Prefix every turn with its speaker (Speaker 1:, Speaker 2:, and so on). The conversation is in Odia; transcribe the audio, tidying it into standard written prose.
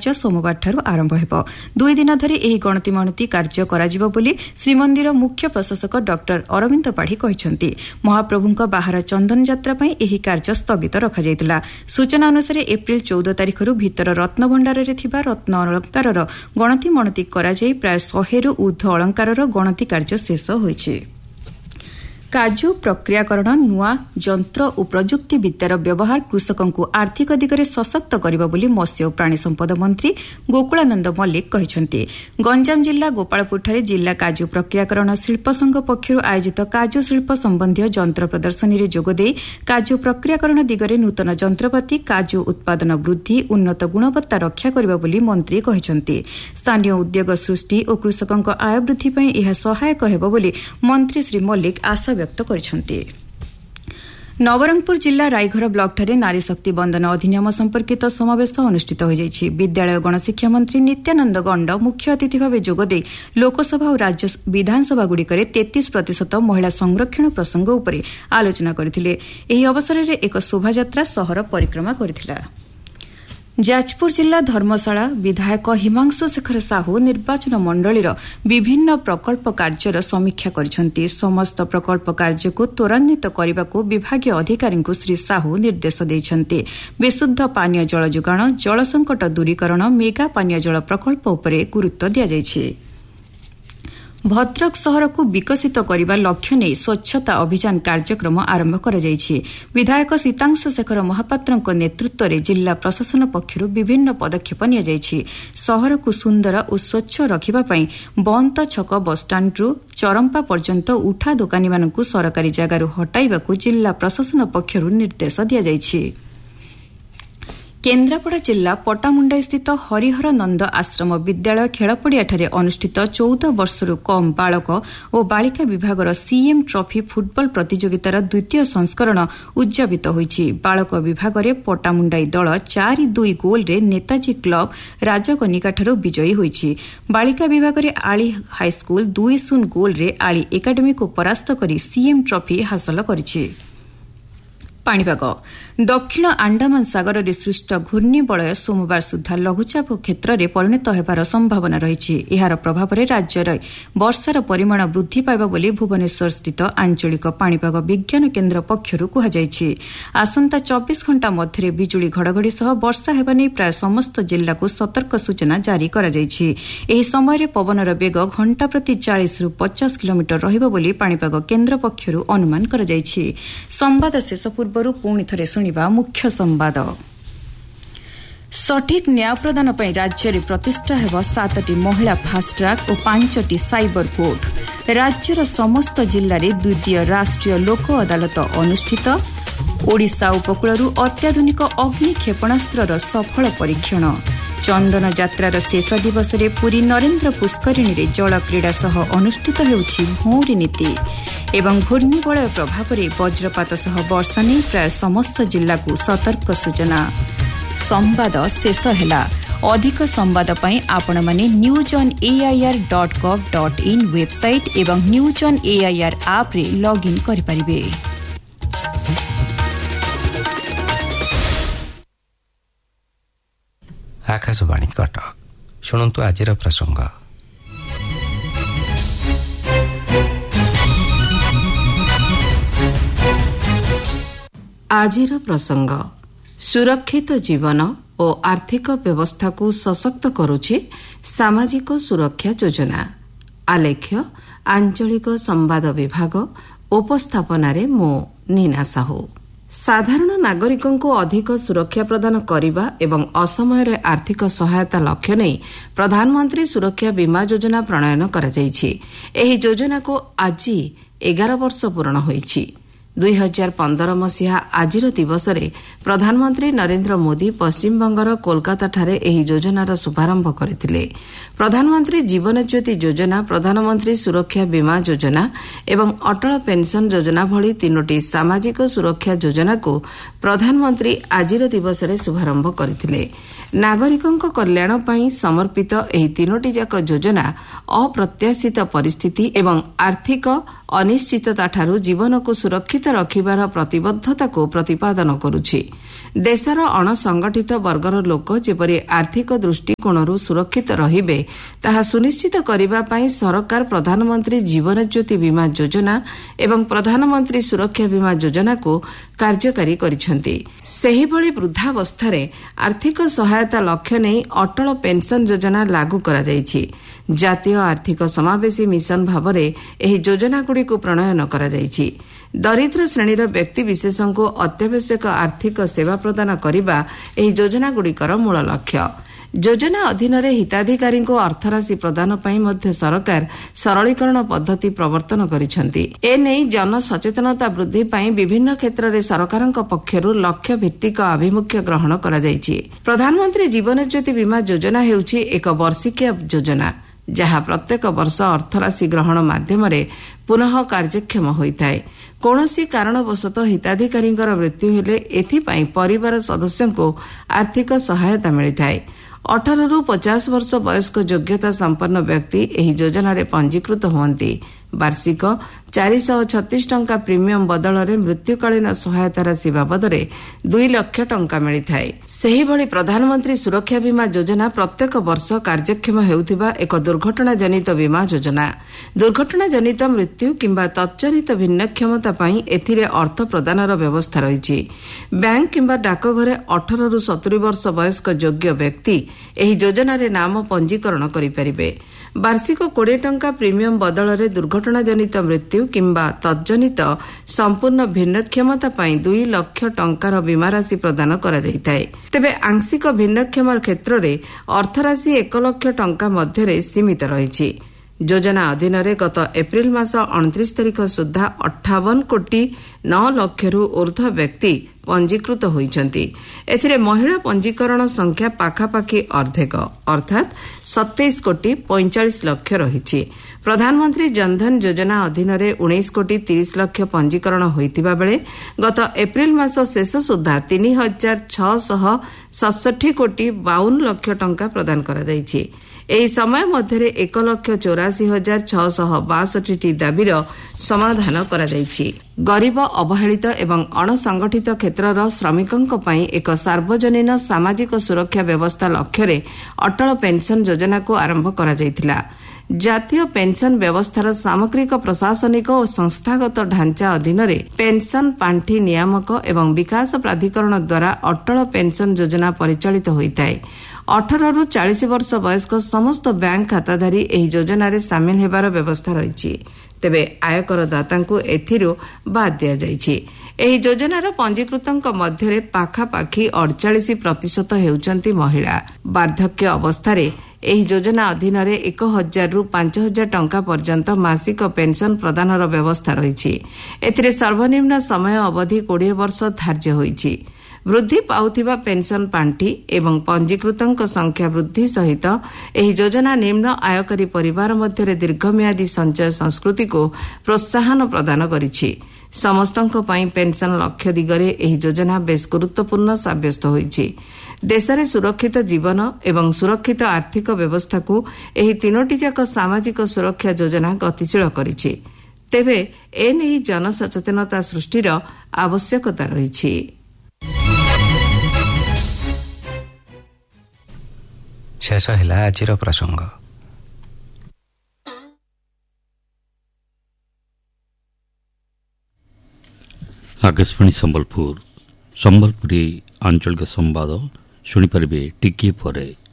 Speaker 1: କାର୍ଯ୍ୟ सोमवारଠାରୁ ଆରମ୍ଭ ହେବ। 2 ଦିନ ଧରି ଏହି ଗଣତି ମଣତି କାର୍ଯ୍ୟ କରାଯିବ ବୋଲି ଶ୍ରୀମନ୍ଦିର ମୁଖ୍ୟ ପ୍ରଶାସକ ଡକ୍ଟର ଅରବିନ୍ଦ ପାଢ଼ୀ କହିଛନ୍ତି। ମହାପ୍ରଭୁଙ୍କ ବାହାର ଚନ୍ଦନ ଯାତ୍ରା ପାଇଁ ଏହି କାର୍ଯ୍ୟ ସ୍ଥଗିତ ରଖାଯାଇଥିଲା। ସୂଚନା ଅନୁସାରେ ଏପ୍ରିଲ 14 ତାରିଖରୁ ଭିତର ରତ୍ନଭଣ୍ଡାରରେ ଥିବା ରତ୍ନ ଅଳଙ୍କାରର ଗଣତି ମଣତି କରାଯାଇ ପ୍ରାୟ 100ରୁ ଊର୍ଦ୍ଧ୍ବ ଅଳଙ୍କାରର ଗଣତି କାର୍ଯ୍ୟ ଶେଷ ହୋଇଛି। କାଜୁ ପ୍ରକ୍ରିୟାକରଣ ନୂଆ ଯନ୍ତ୍ର ଓ ପ୍ରଯୁକ୍ତି ବିଦ୍ୟାର ବ୍ୟବହାର କୃଷକଙ୍କୁ ଆର୍ଥିକ ଦିଗରେ ସଶକ୍ତ କରିବ ବୋଲି ମତ୍ସ୍ୟ ଓ ପ୍ରାଣୀ ସମ୍ପଦ ମନ୍ତ୍ରୀ ଗୋକୁଳାନନ୍ଦ ମଲ୍ଲିକ କହିଛନ୍ତି। ଗଞ୍ଜାମ ଜିଲ୍ଲା ଗୋପାଳପୁରଠାରେ ଜିଲ୍ଲା କାଜୁ ପ୍ରକ୍ରିୟାକରଣ ଶିଳ୍ପ ସଂଘ ପକ୍ଷରୁ ଆୟୋଜିତ କାଜୁ ଶିଳ୍ପ ସମ୍ବନ୍ଧୀୟ ଯନ୍ତ୍ର ପ୍ରଦର୍ଶନୀରେ ଯୋଗଦେଇ କାଜୁ ପ୍ରକ୍ରିୟାକରଣ ଦିଗରେ ନୂତନ ଯନ୍ତ୍ରପାତି କାଜୁ ଉତ୍ପାଦନ ବୃଦ୍ଧି ଉନ୍ନତ ଗୁଣବତ୍ତା ରକ୍ଷା କରିବ ବୋଲି ମନ୍ତ୍ରୀ କହିଛନ୍ତି। ସ୍ଥାନୀୟ ଉଦ୍ୟୋଗ ସୃଷ୍ଟି ଓ କୃଷକଙ୍କ ଆୟ ବୃଦ୍ଧି ପାଇଁ ଏହା ସହାୟକ ହେବ ବୋଲି ମନ୍ତ୍ରୀ ଶ୍ରୀ ମଲ୍ଲିକ ଆଶା ବ୍ୟକ୍ତ କରିଛନ୍ତି। ନବରଙ୍ଗପୁର ଜିଲ୍ଲା ରାଇଘର ବ୍ଲକଠାରେ ନାରୀ ଶକ୍ତି ବନ୍ଦନ ଅଧିନିୟମ ସମ୍ପର୍କିତ ସମାବେଶ ଅନୁଷ୍ଠିତ ହୋଇଯାଇଛି। ବିଦ୍ୟାଳୟ ଗଣଶିକ୍ଷା ମନ୍ତ୍ରୀ ନିତ୍ୟାନନ୍ଦ ଗଣ୍ଡ ମୁଖ୍ୟ ଅତିଥି ଭାବେ ଯୋଗଦେଇ ଲୋକସଭା ଓ ରାଜ୍ୟ ବିଧାନସଭାଗୁଡ଼ିକରେ 33% ମହିଳା ସଂରକ୍ଷଣ ପ୍ରସଙ୍ଗ ଉପରେ ଆଲୋଚନା କରିଥିଲେ। ଏହି ଅବସରରେ ଏକ ଶୋଭାଯାତ୍ରା ସହର ପରିକ୍ରମା କରିଥିଲା। ଯାଜପୁର ଜିଲ୍ଲା ଧର୍ମଶାଳା ବିଧାୟକ ହିମାଂଶୁ ଶେଖର ସାହୁ ନିର୍ବାଚନ ମଣ୍ଡଳୀର ବିଭିନ୍ନ ପ୍ରକଳ୍ପ କାର୍ଯ୍ୟର ସମୀକ୍ଷା କରିଛନ୍ତି। ସମସ୍ତ ପ୍ରକଳ୍ପ କାର୍ଯ୍ୟକୁ ତ୍ୱରାନ୍ୱିତ କରିବାକୁ ବିଭାଗୀୟ ଅଧିକାରୀଙ୍କୁ ଶ୍ରୀ ସାହୁ ନିର୍ଦ୍ଦେଶ ଦେଇଛନ୍ତି। ବିଶୁଦ୍ଧ ପାନୀୟ ଜଳ ଯୋଗାଣ ଜଳ ସଙ୍କଟ ଦୂରୀକରଣ ମେଗା ପାନୀୟ ଜଳ ପ୍ରକଳ୍ପ ଉପରେ ଗୁରୁତ୍ୱ ଦିଆଯାଇଛି। ଭଦ୍ରକ ସହରକୁ ବିକଶିତ କରିବା ଲକ୍ଷ୍ୟ ନେଇ ସ୍ୱଚ୍ଛତା ଅଭିଯାନ କାର୍ଯ୍ୟକ୍ରମ ଆରମ୍ଭ କରାଯାଇଛି। ବିଧାୟକ ସୀତାଂଶୁ ଶେଖର ମହାପାତ୍ରଙ୍କ ନେତୃତ୍ୱରେ ଜିଲ୍ଲା ପ୍ରଶାସନ ପକ୍ଷରୁ ବିଭିନ୍ନ ପଦକ୍ଷେପ ନିଆଯାଇଛି। ସହରକୁ ସୁନ୍ଦର ଓ ସ୍ୱଚ୍ଛ ରଖିବା ପାଇଁ ବନ୍ତ ଛକ ବସ୍ଷ୍ଟାଣ୍ଡରୁ ଚରମ୍ପା ପର୍ଯ୍ୟନ୍ତ ଉଠା ଦୋକାନୀମାନଙ୍କୁ ସରକାରୀ ଜାଗାରୁ ହଟାଇବାକୁ ଜିଲ୍ଲା ପ୍ରଶାସନ ପକ୍ଷରୁ ନିର୍ଦ୍ଦେଶ ଦିଆଯାଇଛି। କେନ୍ଦ୍ରାପଡ଼ା ଜିଲ୍ଲା ପଟାମୁଣ୍ଡାଇସ୍ଥିତ ହରିହର ନନ୍ଦ ଆଶ୍ରମ ବିଦ୍ୟାଳୟ ଖେଳପଡ଼ିଆଠାରେ ଅନୁଷ୍ଠିତ 14 ବର୍ଷରୁ କମ୍ ବାଳକ ଓ ବାଳିକା ବିଭାଗର ସିଏମ୍ ଟ୍ରଫି ଫୁଟବଲ ପ୍ରତିଯୋଗିତାର ଦ୍ୱିତୀୟ ସଂସ୍କରଣ ଉଦ୍ଯାପିତ ହୋଇଛି। ବାଳକ ବିଭାଗରେ ପଟାମୁଣ୍ଡାଇ ଦଳ 4-2 ଗୋଲ୍ରେ ନେତାଜୀ କ୍ଲବ ରାଜକନିକାଠାରୁ ବିଜୟୀ ହୋଇଛି। ବାଳିକା ବିଭାଗରେ ଆଳି ହାଇସ୍କୁଲ 2-0 ଗୋଲ୍ରେ ଆଳି ଏକାଡେମୀକୁ ପରାସ୍ତ କରି ସିଏମ୍ ଟ୍ରଫି ହାସଲ କରିଛି। ପାଣିପାଗ ଦକ୍ଷିଣ ଆଣ୍ଡାମାନ ସାଗରରେ ସୃଷ୍ଟ ଘୂର୍ଣ୍ଣିବଳୟ ସୋମବାର ସୁଦ୍ଧା ଲଘୁଚାପ କ୍ଷେତ୍ରରେ ପରିଣତ ହେବାର ସମ୍ଭାବନା ରହିଛି। ଏହାର ପ୍ରଭାବରେ ରାଜ୍ୟରେ ବର୍ଷାର ପରିମାଣ ବୃଦ୍ଧି ପାଇବ ବୋଲି ଭୁବନେଶ୍ୱରସ୍ଥିତ ଆଞ୍ଚଳିକ ପାଣିପାଗ ବିଜ୍ଞାନ କେନ୍ଦ୍ର ପକ୍ଷରୁ କୁହାଯାଇଛି। ଆସନ୍ତା 24 ଘଣ୍ଟା ମଧ୍ୟରେ ବିଜୁଳି ଘଡ଼ଘଡ଼ି ସହ ବର୍ଷା ହେବା ନେଇ ପ୍ରାୟ ସମସ୍ତ ଜିଲ୍ଲାକୁ ସତର୍କ ସୂଚନା ଜାରି କରାଯାଇଛି। ଏହି ସମୟରେ ପବନର ବେଗ ଘଣ୍ଟା ପ୍ରତି 40ରୁ 50 କିଲୋମିଟର ରହିବ ବୋଲି ପାଣିପାଗ କେନ୍ଦ୍ର ପକ୍ଷରୁ ଅନୁମାନ କରାଯାଇଛି। ସମ୍ବାଦ ଶେଷ ପୂର୍ବରୁ ପୁଣି ଥରେ ଶୁଣିବା ମୁଖ୍ୟ ସମ୍ବାଦ। ସଠିକ୍ ନ୍ୟାୟ ପ୍ରଦାନ ପାଇଁ ରାଜ୍ୟରେ ପ୍ରତିଷ୍ଠା ହେବ 7ଟି ମହିଳା ଫାଷ୍ଟ୍ରାକ୍ ଓ 5ଟି ସାଇବର କୋର୍ଟ। ରାଜ୍ୟର ସମସ୍ତ ଜିଲ୍ଲାରେ ଦ୍ୱିତୀୟ ରାଷ୍ଟ୍ରୀୟ ଲୋକ ଅଦାଲତ ଅନୁଷ୍ଠିତ। ଓଡ଼ିଶା ଉପକୂଳରୁ ଅତ୍ୟାଧୁନିକ ଅଗ୍ନି କ୍ଷେପଣାସ୍ତ୍ରର ସଫଳ ପରୀକ୍ଷଣ। ଚନ୍ଦନ ଯାତ୍ରାର ଶେଷ ଦିବସରେ ପୁରୀ ନରେନ୍ଦ୍ର ପୁଷ୍କରିଣୀରେ ଜଳ କ୍ରୀଡ଼ା ସହ ଅନୁଷ୍ଠିତ ହେଉଛି ଭଉଁରୀ ନୀତି। ଏବଂ ଘୂର୍ଣ୍ଣିବଳୟ ପ୍ରଭାବରେ ବଜ୍ରପାତ ସହ ବର୍ଷା ନେଇ ପ୍ରାୟ ସମସ୍ତ ଜିଲ୍ଲାକୁ ସତର୍କ ସୂଚନା। ସମ୍ବାଦ ଶେଷ ହେଲା। ଅଧିକ ସମ୍ବାଦ ପାଇଁ ଆପଣମାନେ newsonair.gov.in ୱେବସାଇଟ୍ ଏବଂ ନ୍ୟୁଜ୍ ଅନ୍ ଏଆଇଆର୍ ଆପ୍ରେ ଲଗ୍ଇନ୍ କରିପାରିବେ।
Speaker 2: ଆକାଶବାଣୀ କଟକ ଶୁଣନ୍ତୁ ଆଜିର ପ୍ରସଙ୍ଗ।
Speaker 3: ଆଜିର ପ୍ରସଙ୍ଗ ସୁରକ୍ଷିତ ଜୀବନ ଓ ଆର୍ଥିକ ବ୍ୟବସ୍ଥାକୁ ସଶକ୍ତ କରୁଛି ସାମାଜିକ ସୁରକ୍ଷା ଯୋଜନା। ଆଲେଖ୍ୟ ଆଞ୍ଚଳିକ ସମ୍ବାଦ ବିଭାଗ ଉପସ୍ଥାପନାରେ ମୁଁ ନୀନା ସାହୁ। ସାଧାରଣ ନାଗରିକଙ୍କୁ ଅଧିକ ସୁରକ୍ଷା ପ୍ରଦାନ କରିବା ଏବଂ ଅସମୟରେ ଆର୍ଥିକ ସହାୟତା ଲକ୍ଷ୍ୟ ନେଇ ପ୍ରଧାନମନ୍ତ୍ରୀ ସୁରକ୍ଷା ବୀମା ଯୋଜନା ପ୍ରଣୟନ କରାଯାଇଛି। ଏହି ଯୋଜନାକୁ ଆଜି 11 ବର୍ଷ ପୂରଣ ହୋଇଛି। 2015 ମସିହା ଆଜିର ଦିବସରେ ପ୍ରଧାନମନ୍ତ୍ରୀ ନରେନ୍ଦ୍ର ମୋଦି ପଶ୍ଚିମବଙ୍ଗର କୋଲକାତାଠାରେ ଏହି ଯୋଜନାର ଶୁଭାରମ୍ଭ କରିଥିଲେ। ପ୍ରଧାନମନ୍ତ୍ରୀ ଜୀବନ ଜ୍ୟୋତି ଯୋଜନା, ପ୍ରଧାନମନ୍ତ୍ରୀ ସୁରକ୍ଷା ବୀମା ଯୋଜନା ଏବଂ ଅଟଳ ପେନ୍ସନ୍ ଯୋଜନା ଭଳି 3ଟି ସାମାଜିକ ସୁରକ୍ଷା ଯୋଜନାକୁ ପ୍ରଧାନମନ୍ତ୍ରୀ ଆଜିର ଦିବସରେ ଶୁଭାରମ୍ଭ କରିଥିଲେ। ନାଗରିକଙ୍କ କଲ୍ୟାଣ ପାଇଁ ସମର୍ପିତ ଏହି 3ଟି ଯାକ ଯୋଜନା ଅପ୍ରତ୍ୟାଶିତ ପରିସ୍ଥିତି ଏବଂ ଆର୍ଥିକ ଅନିଶ୍ଚିତତାଠାରୁ ଜୀବନକୁ ସୁରକ୍ଷିତ ସୁରକ୍ଷିତ ରଖିବାର ପ୍ରତିବଦ୍ଧତାକୁ ପ୍ରତିପାଦନ କରୁଛି। ଦେଶର ଅଣସଂଗଠିତ ବର୍ଗର ଲୋକ ଯେପରି ଆର୍ଥିକ ଦୃଷ୍ଟିକୋଣରୁ ସୁରକ୍ଷିତ ରହିବେ ତାହା ସୁନିଶ୍ଚିତ କରିବା ପାଇଁ ସରକାର ପ୍ରଧାନମନ୍ତ୍ରୀ ଜୀବନ ଜ୍ୟୋତି ବୀମା ଯୋଜନା ଏବଂ ପ୍ରଧାନମନ୍ତ୍ରୀ ସୁରକ୍ଷା ବୀମା ଯୋଜନାକୁ କାର୍ଯ୍ୟକାରୀ କରିଛନ୍ତି। ସେହିଭଳି ବୃଦ୍ଧାବସ୍ଥାରେ ଆର୍ଥିକ ସହାୟତା ଲକ୍ଷ୍ୟ ନେଇ ଅଟଳ ପେନ୍ସନ୍ ଯୋଜନା ଲାଗୁ କରାଯାଇଛି। ଜାତୀୟ ଆର୍ଥିକ ସମାବେଶୀ ମିଶନ ଭାବରେ ଏହି ଯୋଜନାଗୁଡ଼ିକୁ ପ୍ରଣୟନ କରାଯାଇଛି। ଦରିଦ୍ର ଶ୍ରେଣୀର ବ୍ୟକ୍ତିବିଶେଷଙ୍କୁ ଅତ୍ୟାବଶ୍ୟକ ଆର୍ଥିକ ସେବା ପ୍ରଦାନ କରିବା ଏହି ଯୋଜନାଗୁଡ଼ିକର ମୂଳ ଲକ୍ଷ୍ୟ। ଯୋଜନା ଅଧୀନରେ ହିତାଧିକାରୀଙ୍କୁ ଅର୍ଥରାଶି ପ୍ରଦାନ ପାଇଁ ମଧ୍ୟ ସରକାର ସରଳୀକରଣ ପଦ୍ଧତି ପ୍ରବର୍ତ୍ତନ କରିଛନ୍ତି। ଏନେଇ ଜନସଚେତନତା ବୃଦ୍ଧି ପାଇଁ ବିଭିନ୍ନ କ୍ଷେତ୍ରରେ ସରକାରଙ୍କ ପକ୍ଷରୁ ଲକ୍ଷ୍ୟ ଭିତ୍ତିକ ଆଭିମୁଖ୍ୟ ଗ୍ରହଣ କରାଯାଇଛି। ପ୍ରଧାନମନ୍ତ୍ରୀ ଜୀବନ ଜ୍ୟୋତି ବୀମା ଯୋଜନା ହେଉଛି ଏକ ବର୍ଷିକିଆ ଯୋଜନା, ଯାହା ପ୍ରତ୍ୟେକ ବର୍ଷ ଅର୍ଥରାଶି ଗ୍ରହଣ ମାଧ୍ୟମରେ ପୁନଃ କାର୍ଯ୍ୟକ୍ଷମ ହୋଇଥାଏ। କୌଣସି କାରଣବଶତଃ ହିତାଧିକାରୀଙ୍କର ମୃତ୍ୟୁ ହେଲେ ଏଥିପାଇଁ ପରିବାର ସଦସ୍ୟଙ୍କୁ ଆର୍ଥିକ ସହାୟତା ମିଳିଥାଏ। 18ରୁ 50 ବର୍ଷ ବୟସ୍କ ଯୋଗ୍ୟତା ସମ୍ପନ୍ନ ବ୍ୟକ୍ତି ଏହି ଯୋଜନାରେ ପଞ୍ଜୀକୃତ ହୁଅନ୍ତି। ବାର୍ଷିକ 436 ଟଙ୍କା ପ୍ରିମିୟମ ବଦଳରେ ମୃତ୍ୟୁକାଳୀନ ସହାୟତା ରାଶି ବାବଦରେ 2 ଲକ୍ଷ ଟଙ୍କା ମିଳିଥାଏ। ସେହିଭଳି ପ୍ରଧାନମନ୍ତ୍ରୀ ସୁରକ୍ଷା ବୀମା ଯୋଜନା ପ୍ରତ୍ୟେକ ବର୍ଷ କାର୍ଯ୍ୟକ୍ଷମ ହେଉଥିବା ଏକ ଦୁର୍ଘଟଣାଜନିତ ବୀମା ଯୋଜନା। ଦୁର୍ଘଟଣାଜନିତ ମୃତ୍ୟୁ କିମ୍ବା ତତ୍ଜନିତ ଭିନ୍ନକ୍ଷମତା ପାଇଁ ଏଥିରେ ଅର୍ଥ ପ୍ରଦାନର ବ୍ୟବସ୍ଥା ରହିଛି। ବ୍ୟାଙ୍କ କିମ୍ବା ଡାକଘରେ 18ରୁ 70 ବର୍ଷ ବୟସ୍କ ଯୋଗ୍ୟ ବ୍ୟକ୍ତି ଏହି ଯୋଜନାରେ ନାମ ପଞ୍ଜୀକରଣ କରିପାରିବେ। ବାର୍ଷିକ 20 ଟଙ୍କା ପ୍ରିମିୟମ ବଦଳରେ ଦୁର୍ଘଟଣାଜନିତ ମୃତ୍ୟୁ କିମ୍ବା ତତ୍ଜନିତ ସମ୍ପୂର୍ଣ୍ଣ ଭିନ୍ନକ୍ଷମତା ପାଇଁ 2 ଲକ୍ଷ ଟଙ୍କାର ବୀମା ରାଶି ପ୍ରଦାନ କରାଯାଇଥାଏ। ତେବେ ଆଂଶିକ ଭିନ୍ନକ୍ଷମ କ୍ଷେତ୍ରରେ ଅର୍ଥରାଶି 1 ଲକ୍ଷ ଟଙ୍କା ମଧ୍ୟରେ ସୀମିତ ରହିଛି। ଯୋଜନା ଅଧୀନରେ ଗତ ଏପ୍ରିଲ ମାସ 29 ତାରିଖ ସୁଦ୍ଧା 58 କୋଟି 9 ଲକ୍ଷରୁ ଉର୍ଦ୍ଧ୍ୱ ବ୍ୟକ୍ତି ପଞ୍ଜୀକୃତ ହୋଇଛନ୍ତି। ଏଥିରେ ମହିଳା ପଞ୍ଜୀକରଣ ସଂଖ୍ୟା ପାଖାପାଖି ଅର୍ଦ୍ଧେକ ଅର୍ଥାତ୍ 27 କୋଟି 45 ଲକ୍ଷ ରହିଛି। ପ୍ରଧାନମନ୍ତ୍ରୀ ଜନଧନ ଯୋଜନା ଅଧୀନରେ 19 କୋଟି 30 ଲକ୍ଷ ପଞ୍ଜୀକରଣ ହୋଇଥିବା ବେଳେ ଗତ ଏପ୍ରିଲ ମାସ ଶେଷ ସୁଦ୍ଧା 3667 କୋଟି 52 ଲକ୍ଷ ଟଙ୍କା ପ୍ରଦାନ କରାଯାଇଛି। ଏହି ସମୟ ମଧ୍ୟରେ 1,84,662ଟି ଦାବିର ସମାଧାନ କରାଯାଇଛି। ଗରିବ, ଅବହେଳିତ ଏବଂ ଅଣସଂଗଠିତ କ୍ଷେତ୍ରର ଶ୍ରମିକଙ୍କ ପାଇଁ ଏକ ସାର୍ବଜନୀନ ସାମାଜିକ ସୁରକ୍ଷା ବ୍ୟବସ୍ଥା ଲକ୍ଷ୍ୟରେ ଅଟଳ ପେନ୍ସନ୍ ଯୋଜନାକୁ ଆରମ୍ଭ କରାଯାଇଥିଲା। ଜାତୀୟ ପେନ୍ସନ୍ ବ୍ୟବସ୍ଥାର ସାମଗ୍ରିକ ପ୍ରଶାସନିକ ଓ ସଂସ୍ଥାଗତ ଢାଞ୍ଚା ଅଧୀନରେ ପେନ୍ସନ୍ ପାଣ୍ଠି ନିୟାମକ ଏବଂ ବିକାଶ ପ୍ରାଧିକରଣ ଦ୍ୱାରା ଅଟଳ ପେନ୍ସନ୍ ଯୋଜନା ପରିଚାଳିତ ହୋଇଥାଏ। 18ରୁ 40 ବର୍ଷ ବୟସ୍କ ସମସ୍ତ ବ୍ୟାଙ୍କ ଖାତାଧାରୀ ଏହି ଯୋଜନାରେ ସାମିଲ ହେବାର ବ୍ୟବସ୍ଥା ରହିଛି। ତେବେ ଆୟକରଦାତାଙ୍କୁ ଏଥିରୁ ବାଦ୍ ଦିଆଯାଇଛି। ଏହି ଯୋଜନାର ପଞ୍ଜୀକୃତଙ୍କ ମଧ୍ୟରେ ପାଖାପାଖି 48% ହେଉଛନ୍ତି ମହିଳା। ବାର୍ଦ୍ଧକ୍ୟ ଅବସ୍ଥାରେ ଏହି ଯୋଜନା ଅଧୀନରେ 1,000ରୁ 5,000 ଟଙ୍କା ପର୍ଯ୍ୟନ୍ତ ମାସିକ ପେନ୍ସନ୍ ପ୍ରଦାନର ବ୍ୟବସ୍ଥା ରହିଛି। ଏଥିରେ ସର୍ବନିମ୍ନ ସମୟ ଅବଧି 20 ବର୍ଷ ଧାର୍ଯ୍ୟ ହୋଇଛି। ବୃଦ୍ଧି ପାଉଥିବା ପେନ୍ସନ୍ ପାଣ୍ଠି ଏବଂ ପଞ୍ଜୀକୃତଙ୍କ ସଂଖ୍ୟା ବୃଦ୍ଧି ସହିତ ଏହି ଯୋଜନା ନିମ୍ନ ଆୟକାରୀ ପରିବାର ମଧ୍ୟରେ ଦୀର୍ଘମିଆଦୀ ସଞ୍ଚୟ ସଂସ୍କୃତିକୁ ପ୍ରୋତ୍ସାହନ ପ୍ରଦାନ କରିଛି। ସମସ୍ତଙ୍କ ପାଇଁ ପେନ୍ସନ୍ ଲକ୍ଷ୍ୟ ଦିଗରେ ଏହି ଯୋଜନା ବେଶ୍ ଗୁରୁତ୍ୱପୂର୍ଣ୍ଣ ସାବ୍ୟସ୍ତ ହୋଇଛି। ଦେଶରେ ସୁରକ୍ଷିତ ଜୀବନ ଏବଂ ସୁରକ୍ଷିତ ଆର୍ଥିକ ବ୍ୟବସ୍ଥାକୁ ଏହି 3ଟି ଯାକ ସାମାଜିକ ସୁରକ୍ଷା ଯୋଜନା ଗତିଶୀଳ କରିଛି। ତେବେ ଏନେଇ ଜନସଚେତନତା ସୃଷ୍ଟିର ଆବଶ୍ୟକତା ରହିଛି।
Speaker 2: ଶେଷ ହେଲା ଆଜିର ପ୍ରସଙ୍ଗ।
Speaker 4: ଆକାଶବାଣୀ ସମ୍ବଲପୁରୀ ଆଞ୍ଚଳିକ ସମ୍ବାଦ ଶୁଣିପାରିବେ ଟିକିଏ ପରେ।